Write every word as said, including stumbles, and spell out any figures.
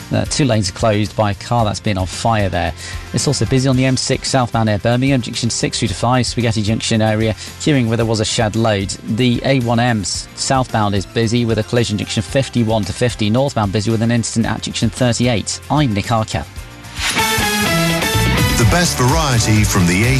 Uh, two lanes are closed by a car that's been on fire there. It's also busy on the M six southbound near Birmingham, junction six through to five, Spaghetti Junction area, queuing where there was a shed load. The A one M southbound is busy with a collision junction fifty-one to fifty, northbound busy with an incident at junction thirty-eight. I'm Nick Arca. The best variety from the